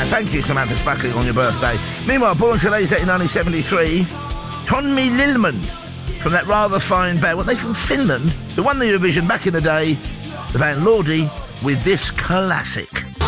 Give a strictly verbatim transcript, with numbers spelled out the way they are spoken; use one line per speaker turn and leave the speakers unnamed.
Thank you, Samantha Spuckling, on your birthday. Meanwhile, born today's date in nineteen seventy-three, Tonmi Lillman, from that rather fine band. Well, they from Finland, who won the Eurovision back in the day, the band Lordi, with this classic.